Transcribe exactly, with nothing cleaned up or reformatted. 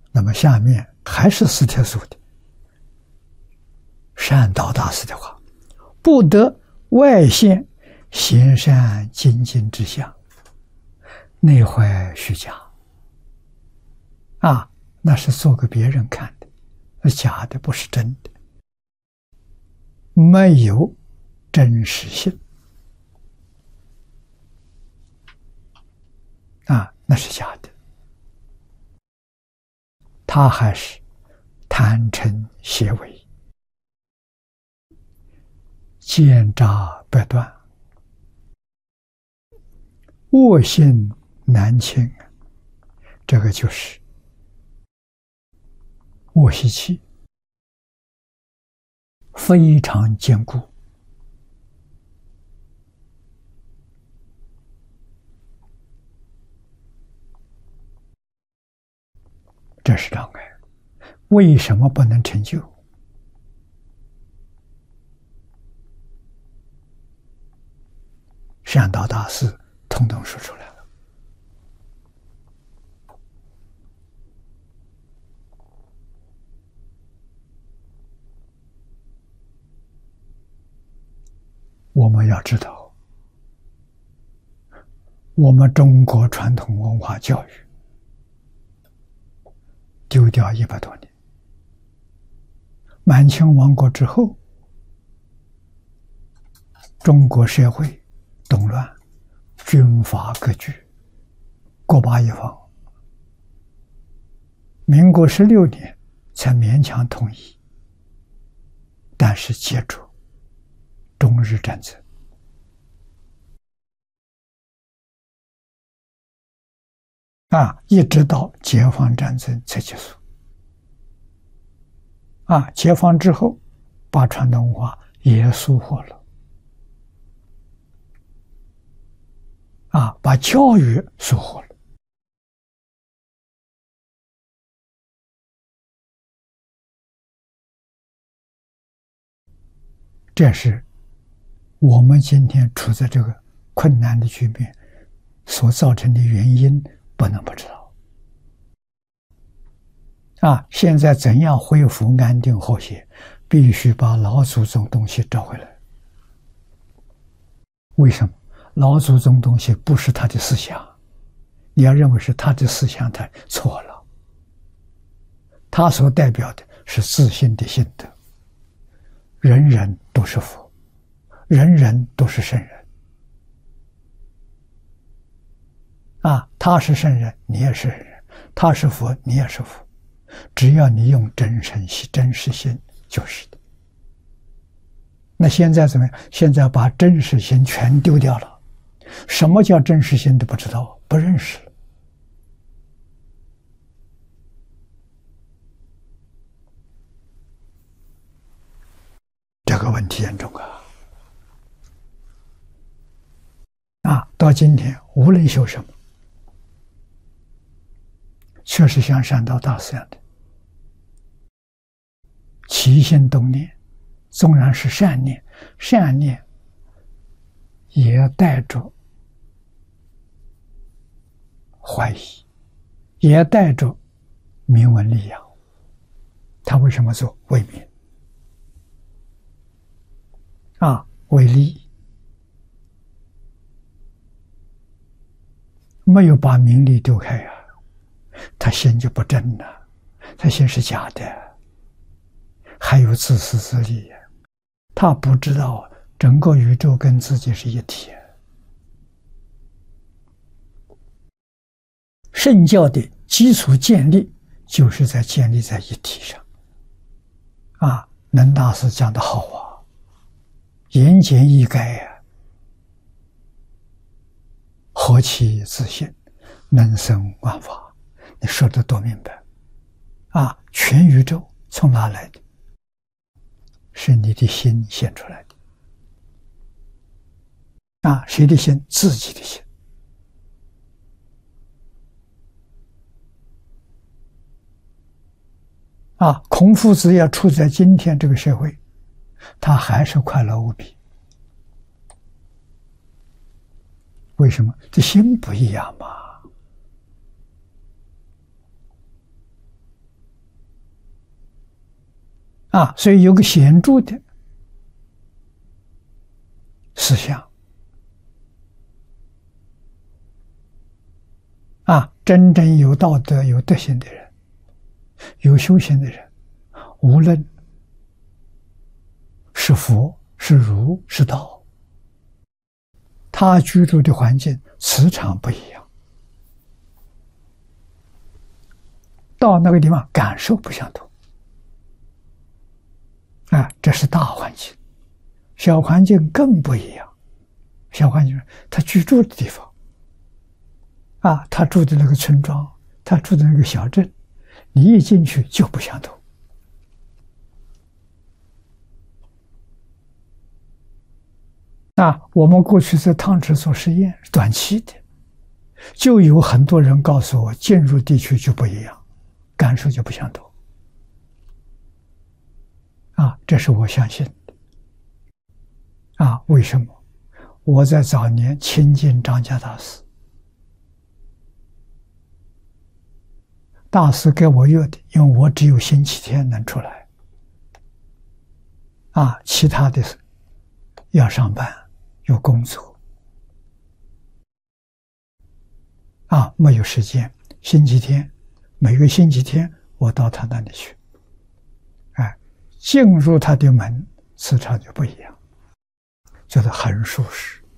那么下面还是四帖宿的善导大师的话：不得外现行善精进之相，内怀虚假。啊，那是做给别人看的，是假的，不是真的，没有真实性。啊，那是假的。他还是贪嗔邪为，奸诈不断，恶性难清。这个就是恶习气，非常坚固。这是障碍。为什么不能成就？善导大师统统说出来了。我们要知道，我们中国传统文化教育丢掉一百多年。满清亡国之后，中国社会动乱，军阀割据，各拔一方。民国十六年才勉强统一，但是接着中日战争，啊，一直到解放战争才结束。啊，解放之后，把传统文化也收获了。啊，把教育收获了。这是我们今天处在这个困难的局面所造成的原因，不能不知道。啊，现在怎样恢复安定和谐，必须把老祖宗东西找回来。为什么？老祖宗东西不是他的思想，你要认为是他的思想，他错了。他所代表的是自信的心德，人人都是佛，人人都是圣人。啊，他是圣人，你也是圣人；他是佛，你也是佛。只要你用真诚心、真实心，就是的。那现在怎么样？现在把真实心全丢掉了。什么叫真实心都不知道，不认识了。这个问题严重啊！啊，到今天无论修什么，确实像善导大师一样的起心动念，纵然是善念，善念也带着怀疑，也带着名闻利养。他为什么做？为民啊，为利，没有把名利丢开啊，他心就不正了，他心是假的，还有自私自利呀。他不知道整个宇宙跟自己是一体。圣教的基础建立就是在建立在一体上。啊，能大师讲得好啊，言简意赅啊，何其自信，能生万法。你说得多明白啊！全宇宙从哪来的？是你的心显出来的。啊，谁的心？自己的心。啊，孔夫子要处在今天这个社会，他还是快乐无比。为什么？这心不一样嘛。 啊，所以有个显著的思想啊，真正有道德、有德行的人，有修行的人，无论是佛、是儒、是道，他居住的环境磁场不一样，到那个地方感受不相同。啊，这是大环境，小环境更不一样。小环境，他居住的地方，啊，他住的那个村庄，他住的那个小镇，你一进去就不相同。啊，我们过去在汤池做实验，短期的，就有很多人告诉我，进入地区就不一样，感受就不相同。啊，这是我相信的。啊，为什么？我在早年亲近张家大师，大师给我约的，因为我只有星期天能出来，啊，其他的要上班，有工作，啊，没有时间。星期天，每个星期天我到他那里去，哎，进入他的门，磁场就不一样，觉得很舒适。